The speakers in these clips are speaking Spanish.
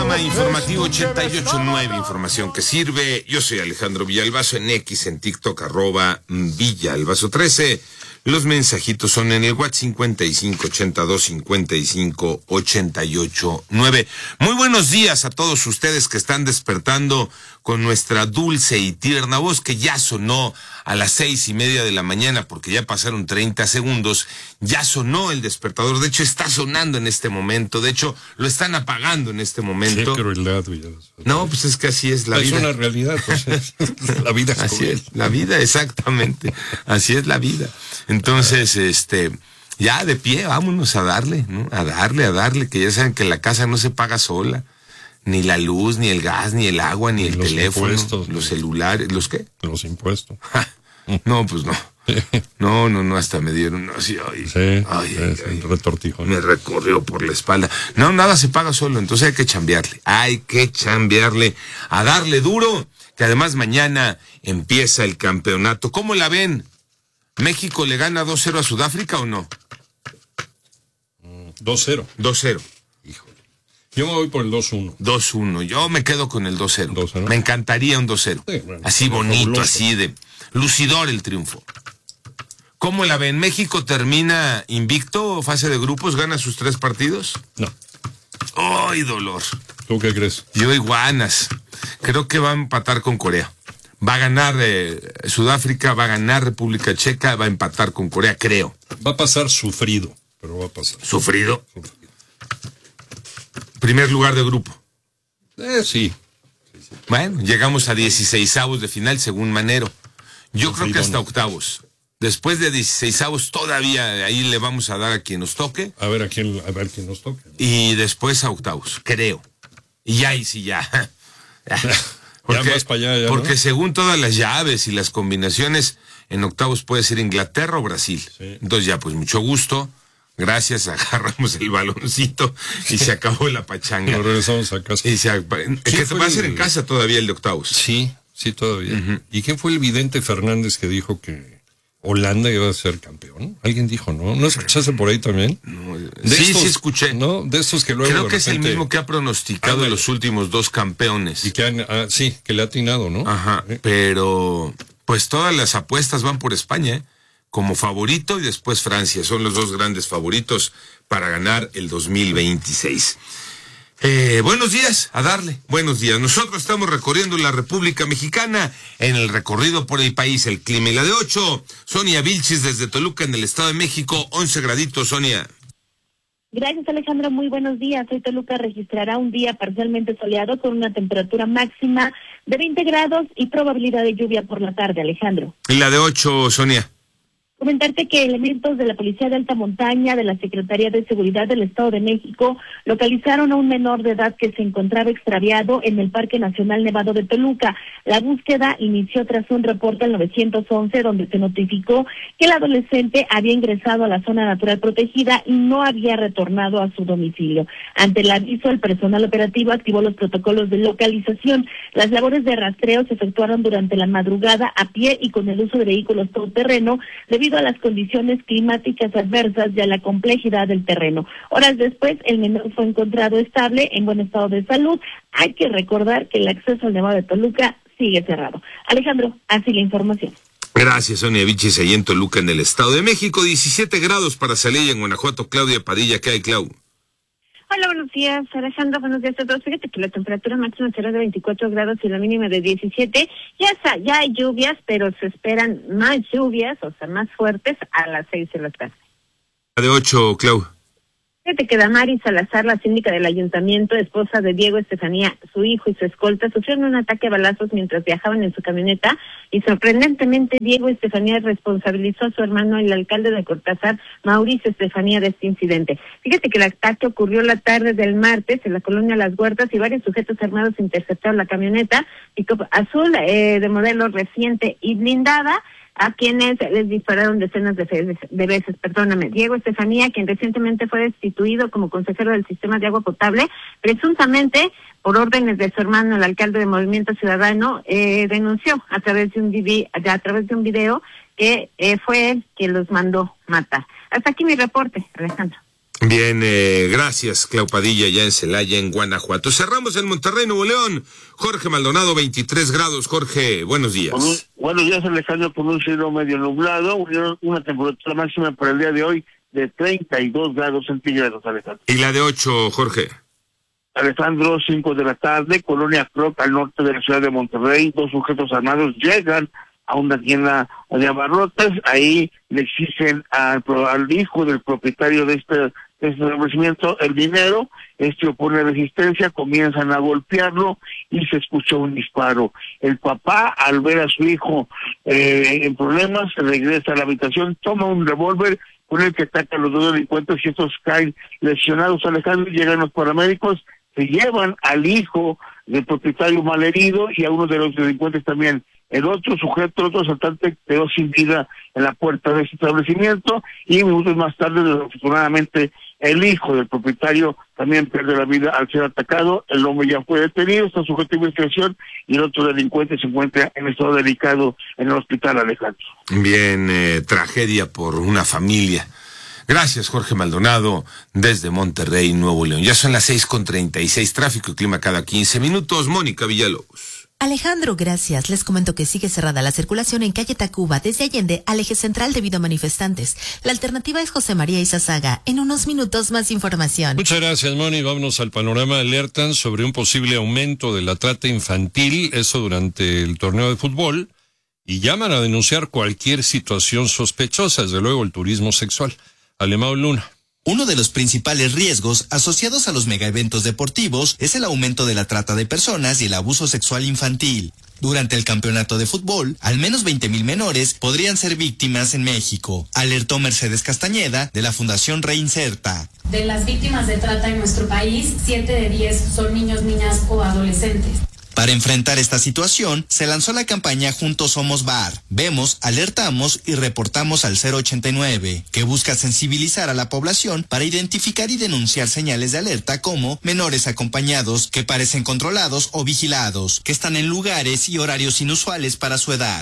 Panorama Informativo 88.9, información que sirve. Yo soy Alejandro Villalbazo, en X, en TikTok, @Villalbazo13. Los mensajitos son en el WhatsApp 5582558889. Muy buenos días a todos ustedes que están despertando con nuestra dulce y tierna voz, que ya sonó a las 6:30 de la mañana, porque ya pasaron 30 segundos, ya sonó el despertador. De hecho, está sonando en este momento. De hecho, lo están apagando en este momento. Qué crueldad, Villalbazo. No, pues es que así es la vida. Es una realidad, pues. La vida es así es, la vida, exactamente. Así es la vida. Entonces, ya de pie, vámonos a darle, ¿no? A darle, que ya saben que la casa no se paga sola. Ni la luz, ni el gas, ni el agua, ni el teléfono, los celulares, ¿los qué? Los impuestos. No, pues no. No, hasta me dieron así, retortijo. Me recorrió por la espalda. No, nada se paga solo, entonces hay que chambearle, a darle duro, que además mañana empieza el campeonato. ¿Cómo la ven? ¿México le gana 2-0 a Sudáfrica o no? 2-0. 2-0. Híjole. Yo me voy por el 2-1. 2-1. Yo me quedo con el 2-0. 2-0. Me encantaría un 2-0. Sí, bueno, así bonito, fabuloso. Así de lucidor el triunfo. ¿Cómo la ven? ¿México termina invicto, fase de grupos, gana sus 3 partidos? No. ¡Ay, dolor! ¿Tú qué crees? Yo iguanas. Creo que va a empatar con Corea. Va a ganar Sudáfrica, va a ganar República Checa, va a empatar con Corea, creo. Va a pasar sufrido, pero va a pasar. ¿Sufrido? Primer lugar de grupo. Sí. Bueno, llegamos a 16avos de final, según Manero. Yo creo que hasta octavos. Después de 16avos todavía ahí le vamos a dar a quien nos toque. A ver quién nos toque. Y después a octavos, creo. Y ahí sí ya. Ya más para allá, ya, porque ¿no? según todas las llaves y las combinaciones, en octavos puede ser Inglaterra o Brasil. Sí. Entonces ya, pues mucho gusto. Gracias, agarramos el baloncito y se acabó la pachanga. Nos regresamos a casa. Que va a ser en casa todavía el de octavos. Sí, todavía. Uh-huh. ¿Y quién fue el vidente Fernández que dijo que Holanda iba a ser campeón? ¿Alguien dijo, no? ¿No escuchaste por ahí también? No, sí escuché. ¿No? De estos que luego... Creo que es el mismo que ha pronosticado los últimos 2 campeones. Y que que le ha atinado, ¿no? Ajá, pero pues todas las apuestas van por España, como favorito, y después Francia. Son los 2 grandes favoritos para ganar el 2026. Buenos días, a darle, buenos días. Nosotros estamos recorriendo la República Mexicana, en el recorrido por el país, el clima y la de 8. Sonia Vilchis desde Toluca, en el Estado de México, 11 graditos, Sonia. Gracias, Alejandro, muy buenos días. Hoy Toluca registrará un día parcialmente soleado con una temperatura máxima de 20 grados y probabilidad de lluvia por la tarde, Alejandro. ¿Y la de 8, Sonia? Comentarte que elementos de la Policía de Alta Montaña, de la Secretaría de Seguridad del Estado de México, localizaron a un menor de edad que se encontraba extraviado en el Parque Nacional Nevado de Toluca. La búsqueda inició tras un reporte al 911, donde se notificó que el adolescente había ingresado a la zona natural protegida y no había retornado a su domicilio. Ante el aviso, el personal operativo activó los protocolos de localización. Las labores de rastreo se efectuaron durante la madrugada a pie y con el uso de vehículos todoterreno, debido a las condiciones climáticas adversas y a la complejidad del terreno. Horas después, el menor fue encontrado estable, en buen estado de salud. Hay que recordar que el acceso al Nevado de Toluca sigue cerrado. Alejandro, así la información. Gracias, Sonia Vilchis, ahí en Toluca, en el Estado de México. 17 grados para Celaya, en Guanajuato. Claudia Padilla, ¿qué hay, Clau? Hola, buenos días, Alejandro, buenos días a todos. Fíjate que la temperatura máxima será de 24 grados y la mínima de 17. Ya hay lluvias, pero se esperan más lluvias, o sea, más fuertes, a las 6 de la tarde. La de 8, Clau. Fíjate que Damaris Salazar, la síndica del ayuntamiento, esposa de Diego Estefanía, su hijo y su escolta, sufrieron un ataque a balazos mientras viajaban en su camioneta y sorprendentemente Diego Estefanía responsabilizó a su hermano, el alcalde de Cortázar, Mauricio Estefanía, de este incidente. Fíjate que el ataque ocurrió la tarde del martes en la colonia Las Huertas y varios sujetos armados interceptaron la camioneta pick-up azul de modelo reciente y blindada, a quienes les dispararon decenas de veces. Diego Estefanía, quien recientemente fue destituido como consejero del sistema de agua potable, presuntamente por órdenes de su hermano, el alcalde de Movimiento Ciudadano, denunció a través de un video que fue él quien los mandó matar. Hasta aquí mi reporte, Alejandro. Bien, gracias, Clau Padilla, ya en Celaya, en Guanajuato. Cerramos en Monterrey, Nuevo León. Jorge Maldonado, 23 grados. Jorge, buenos días. Buenos días, Alejandro, con un cielo medio nublado, una temperatura máxima para el día de hoy de 32 grados centígrados, Alejandro. ¿Y la de 8, Jorge? Alejandro, 5 de la tarde, Colonia Croc, al norte de la ciudad de Monterrey, 2 sujetos armados llegan a una tienda de abarrotes, ahí le exigen al hijo del propietario de este establecimiento el dinero, opone resistencia, comienzan a golpearlo y se escuchó un disparo. El papá, al ver a su hijo en problemas, regresa a la habitación, toma un revólver con el que ataca a los dos delincuentes y estos caen lesionados, Alejandro, llegan los paramédicos, se llevan al hijo del propietario malherido y a uno de los delincuentes también. El otro sujeto, el otro asaltante, quedó sin vida en la puerta de ese establecimiento y minutos más tarde, desafortunadamente, el hijo del propietario también pierde la vida al ser atacado. El hombre ya fue detenido, está sujeto a investigación y el otro delincuente se encuentra en estado delicado en el hospital, Alejandro. Bien, tragedia por una familia. Gracias, Jorge Maldonado, desde Monterrey, Nuevo León. Ya son las 6:36, tráfico y clima cada 15 minutos. Mónica Villalobos. Alejandro, gracias. Les comento que sigue cerrada la circulación en calle Tacuba desde Allende al eje central debido a manifestantes. La alternativa es José María Izazaga. En unos minutos más información. Muchas gracias, Moni. Vámonos al panorama. Alertan sobre un posible aumento de la trata infantil, eso durante el torneo de fútbol, y llaman a denunciar cualquier situación sospechosa, desde luego el turismo sexual. Alemão Luna. Uno de los principales riesgos asociados a los megaeventos deportivos es el aumento de la trata de personas y el abuso sexual infantil. Durante el campeonato de fútbol, al menos 20,000 menores podrían ser víctimas en México, alertó Mercedes Castañeda de la Fundación Reinserta. De las víctimas de trata en nuestro país, 7 de 10 son niños, niñas o adolescentes. Para enfrentar esta situación, se lanzó la campaña Juntos Somos VAR. Vemos, alertamos y reportamos al 089, que busca sensibilizar a la población para identificar y denunciar señales de alerta como menores acompañados que parecen controlados o vigilados, que están en lugares y horarios inusuales para su edad.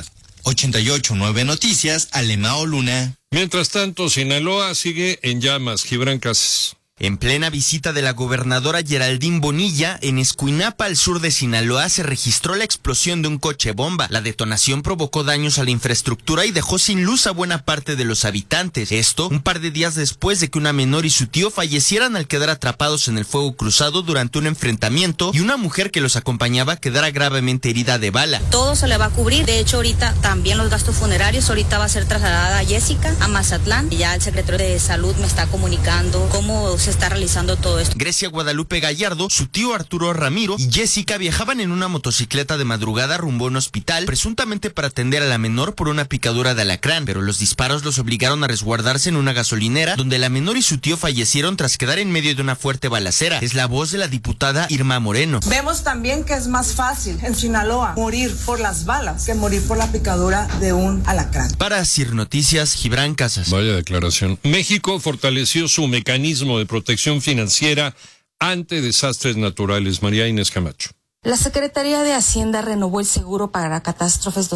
88.9 Noticias, Alemão Luna. Mientras tanto, Sinaloa sigue en llamas. Gibran Casas. En plena visita de la gobernadora Geraldine Bonilla, en Escuinapa, al sur de Sinaloa, se registró la explosión de un coche bomba. La detonación provocó daños a la infraestructura y dejó sin luz a buena parte de los habitantes. Esto, un par de días después de que una menor y su tío fallecieran al quedar atrapados en el fuego cruzado durante un enfrentamiento y una mujer que los acompañaba quedara gravemente herida de bala. Todo se le va a cubrir. De hecho, ahorita también los gastos funerarios. Ahorita va a ser trasladada a Jessica, a Mazatlán. Ya el secretario de Salud me está comunicando cómo se está realizando todo esto. Grecia Guadalupe Gallardo, su tío Arturo Ramiro y Jessica viajaban en una motocicleta de madrugada rumbo a un hospital, presuntamente para atender a la menor por una picadura de alacrán, pero los disparos los obligaron a resguardarse en una gasolinera, donde la menor y su tío fallecieron tras quedar en medio de una fuerte balacera. Es la voz de la diputada Irma Moreno. Vemos también que es más fácil en Sinaloa morir por las balas que morir por la picadura de un alacrán. Para CIR Noticias, Gibran Casas. Vaya declaración. México fortaleció su mecanismo de protección financiera ante desastres naturales. María Inés Camacho. La Secretaría de Hacienda renovó el seguro para catástrofes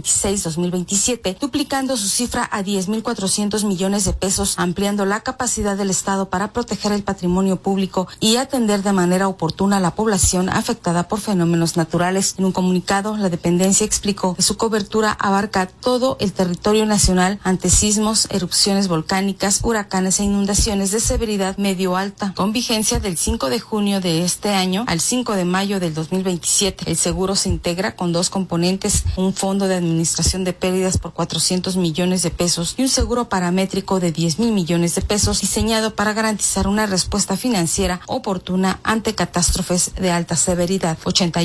2026-2027, duplicando su cifra a 10,400 millones de pesos, ampliando la capacidad del Estado para proteger el patrimonio público y atender de manera oportuna a la población afectada por fenómenos naturales. En un comunicado, la dependencia explicó que su cobertura abarca todo el territorio nacional ante sismos, erupciones volcánicas, huracanes e inundaciones de severidad medio-alta, con vigencia del 5 de junio de este año al 5 de mayo del 2027. El seguro se integra con dos componentes, un fondo de administración de pérdidas por 400 millones de pesos y un seguro paramétrico de 10,000 millones de pesos diseñado para garantizar una respuesta financiera oportuna ante catástrofes de alta severidad.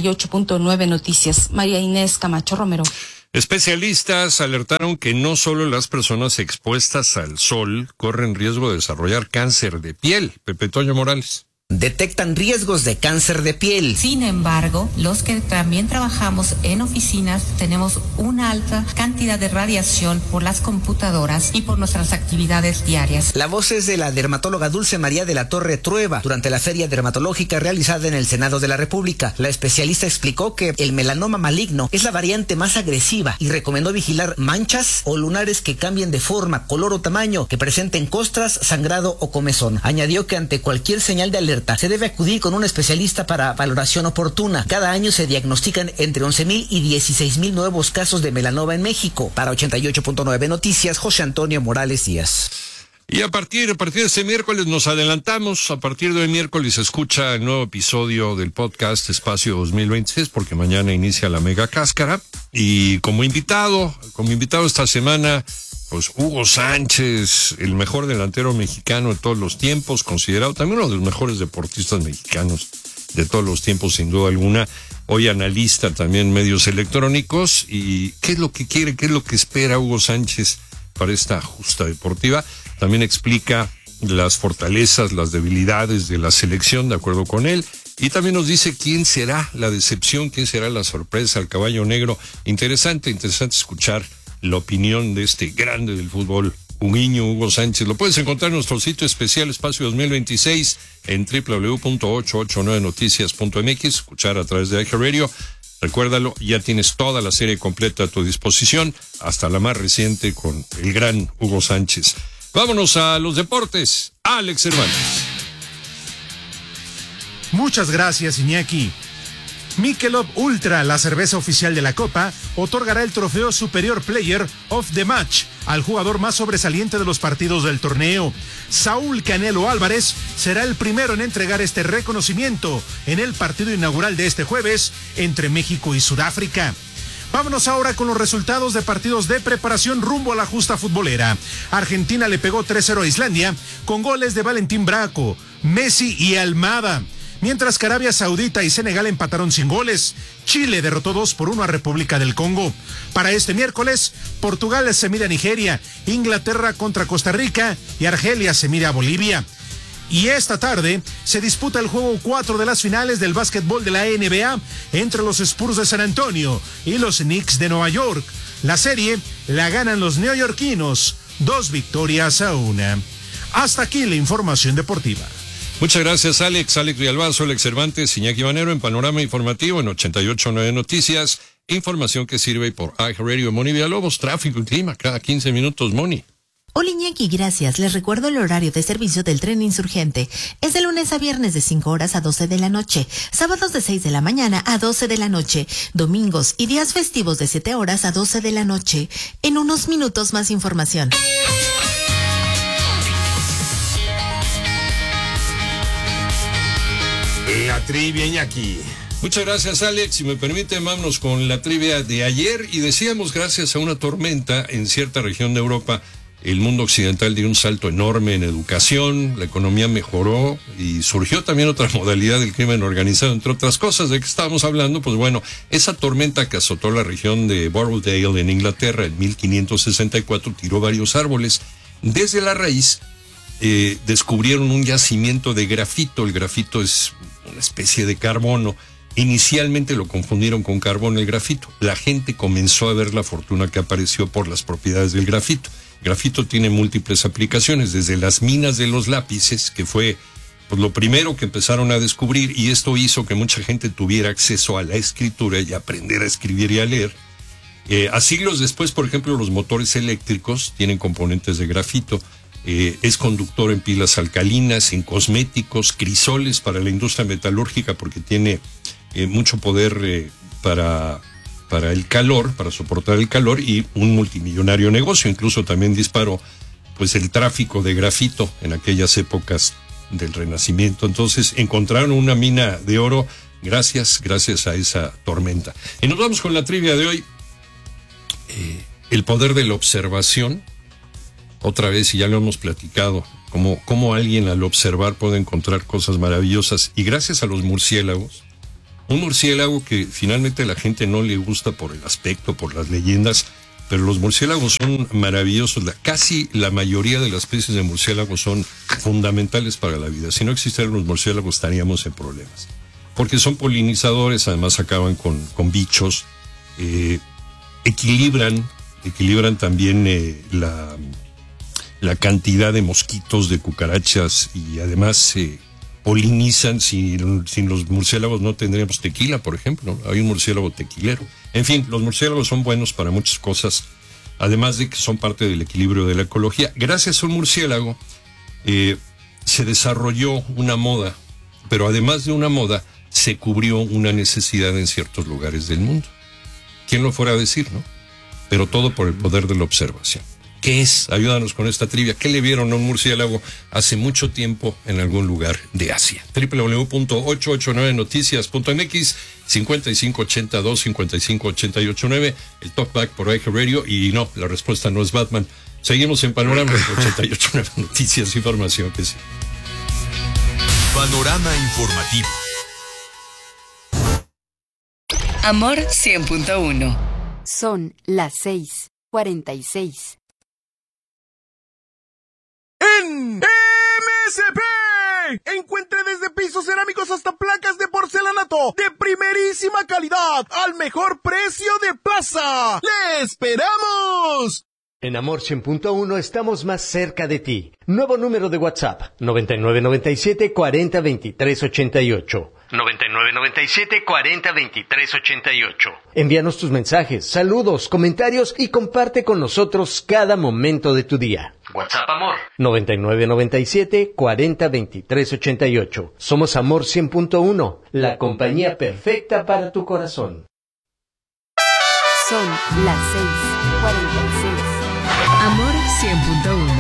88.9 Noticias, María Inés Camacho Romero. Especialistas alertaron que no solo las personas expuestas al sol corren riesgo de desarrollar cáncer de piel. Pepe Toño Morales. Detectan riesgos de cáncer de piel. Sin embargo, los que también trabajamos en oficinas tenemos una alta cantidad de radiación por las computadoras y por nuestras actividades diarias. La voz es de la dermatóloga Dulce María de la Torre Trueba durante la feria dermatológica realizada en el Senado de la República. La especialista explicó que el melanoma maligno es la variante más agresiva y recomendó vigilar manchas o lunares que cambien de forma, color o tamaño, que presenten costras, sangrado o comezón. Añadió que ante cualquier señal de alerta se debe acudir con un especialista para valoración oportuna. Cada año se diagnostican entre 11,000 y 16,000 nuevos casos de melanoma en México. Para 88.9 Noticias, José Antonio Morales Díaz. Y a partir de este miércoles nos adelantamos. A partir de hoy miércoles se escucha el nuevo episodio del podcast Espacio 2026, porque mañana inicia la mega cáscara. Y como invitado esta semana, pues Hugo Sánchez, el mejor delantero mexicano de todos los tiempos, considerado también uno de los mejores deportistas mexicanos de todos los tiempos, sin duda alguna. Hoy analista también en medios electrónicos. ¿Y qué es lo que quiere, qué es lo que espera Hugo Sánchez para esta justa deportiva? También explica las fortalezas, las debilidades de la selección, de acuerdo con él. Y también nos dice quién será la decepción, quién será la sorpresa, el caballo negro. Interesante escuchar la opinión de este grande del fútbol, Hugo Sánchez. Lo puedes encontrar en nuestro sitio especial Espacio 2026 en www.889noticias.mx, escuchar a través de iHeartRadio. Recuérdalo, ya tienes toda la serie completa a tu disposición, hasta la más reciente con el gran Hugo Sánchez. Vámonos a los deportes. Alex Cervantes. Muchas gracias, Iñaki. Michelob Ultra, la cerveza oficial de la Copa, otorgará el trofeo Superior Player of the Match al jugador más sobresaliente de los partidos del torneo. Saúl Canelo Álvarez será el primero en entregar este reconocimiento en el partido inaugural de este jueves entre México y Sudáfrica. Vámonos ahora con los resultados de partidos de preparación rumbo a la justa futbolera. Argentina le pegó 3-0 a Islandia con goles de Valentín Braco, Messi y Almada. Mientras que Arabia Saudita y Senegal empataron sin goles. Chile derrotó 2-1 a República del Congo. Para este miércoles, Portugal se mide a Nigeria, Inglaterra contra Costa Rica y Argelia se mide a Bolivia. Y esta tarde se disputa el juego 4 de las finales del básquetbol de la NBA entre los Spurs de San Antonio y los Knicks de Nueva York. La serie la ganan los neoyorquinos, 2-1. Hasta aquí la información deportiva. Muchas gracias, Alex Villalbazo, Alex Cervantes, Iñaki Manero en Panorama Informativo en 88.9 Noticias. Información que sirve por iHeartRadio. Moni Villalobos, tráfico y clima cada 15 minutos, Moni. Hola Iñaki, gracias. Les recuerdo el horario de servicio del tren insurgente. Es de lunes a viernes de 5 horas a 12 de la noche, sábados de 6 de la mañana a 12 de la noche, domingos y días festivos de 7 horas a 12 de la noche. En unos minutos más información. La trivia, Iñaki. Muchas gracias, Alex. Si me permite, vámonos con la trivia de ayer. Y decíamos, gracias a una tormenta en cierta región de Europa, el mundo occidental dio un salto enorme en educación, la economía mejoró y surgió también otra modalidad del crimen organizado, entre otras cosas. ¿De qué estábamos hablando? Pues bueno, esa tormenta que azotó la región de Borrowdale en Inglaterra en 1564 tiró varios árboles. Desde la raíz descubrieron un yacimiento de grafito. El grafito es una especie de carbono. Inicialmente lo confundieron con carbón el grafito. La gente comenzó a ver la fortuna que apareció por las propiedades del grafito. El grafito tiene múltiples aplicaciones, desde las minas de los lápices, que fue pues lo primero que empezaron a descubrir, y esto hizo que mucha gente tuviera acceso a la escritura y aprender a escribir y a leer. A siglos después, por ejemplo, los motores eléctricos tienen componentes de grafito. Es conductor en pilas alcalinas, en cosméticos, crisoles para la industria metalúrgica, porque tiene mucho poder para el calor, para soportar el calor, y un multimillonario negocio. Incluso también disparó pues el tráfico de grafito en aquellas épocas del Renacimiento. Entonces encontraron una mina de oro gracias a esa tormenta. Y nos vamos con la trivia de hoy. El poder de la observación. Otra vez, y ya lo hemos platicado, cómo alguien al observar puede encontrar cosas maravillosas. Y gracias a los murciélagos, un murciélago que finalmente a la gente no le gusta por el aspecto, por las leyendas, pero los murciélagos son maravillosos. Casi la mayoría de las especies de murciélagos son fundamentales para la vida. Si no existieran los murciélagos estaríamos en problemas. Porque son polinizadores, además acaban con bichos, equilibran también la cantidad de mosquitos, de cucarachas, y además polinizan. Sin los murciélagos no tendríamos tequila, por ejemplo, ¿no? Hay un murciélago tequilero. En fin, los murciélagos son buenos para muchas cosas, además de que son parte del equilibrio de la ecología. Gracias a un murciélago se desarrolló una moda, pero además de una moda, se cubrió una necesidad en ciertos lugares del mundo. ¿Quién lo fuera a decir, no? Pero todo por el poder de la observación. ¿Qué es? Ayúdanos con esta trivia. ¿Qué le vieron a un murciélago hace mucho tiempo en algún lugar de Asia? www.889noticias.mx 5582-55889, el Talkback por Eje Radio. Y no, la respuesta no es Batman. Seguimos en Panorama 889 Noticias, información que sí. Panorama informativo. Amor 100.1. Son las 6:46. En MSP, encuentre desde pisos cerámicos hasta placas de porcelanato de primerísima calidad al mejor precio de plaza. ¡Le esperamos! En Amor 100.1 estamos más cerca de ti. Nuevo número de WhatsApp: 9997 40 23 88. 9997 40 23 88. Envíanos tus mensajes, saludos, comentarios y comparte con nosotros cada momento de tu día. WhatsApp Amor 9997 40 23 88. Somos Amor 100.1, la compañía perfecta para tu corazón. Son las 6:46. Amor 100.1.